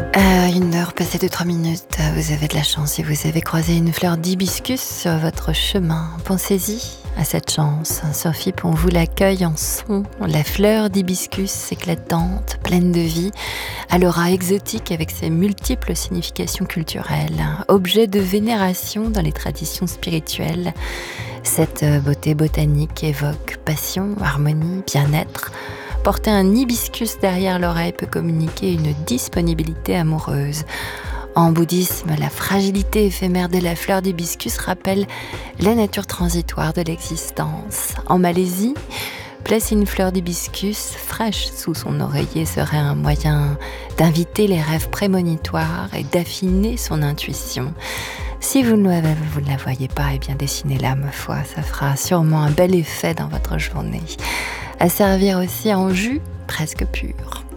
Une heure passée de 3 minutes, vous avez de la chance si vous avez croisé une fleur d'hibiscus sur votre chemin. Pensez-y à cette chance. Sophie Pon vous l'accueille en son. La fleur d'hibiscus éclatante, pleine de vie, à l'aura exotique avec ses multiples significations culturelles. Objet de vénération dans les traditions spirituelles, cette beauté botanique évoque passion, harmonie, bien-être. Porter un hibiscus derrière l'oreille peut communiquer une disponibilité amoureuse. En bouddhisme, la fragilité éphémère de la fleur d'hibiscus rappelle la nature transitoire de l'existence. En Malaisie, placer une fleur d'hibiscus fraîche sous son oreiller serait un moyen d'inviter les rêves prémonitoires et d'affiner son intuition. Si vous ne la voyez pas, eh bien dessinez-la, ma foi, ça fera sûrement un bel effet dans votre journée. À servir aussi en jus presque pur.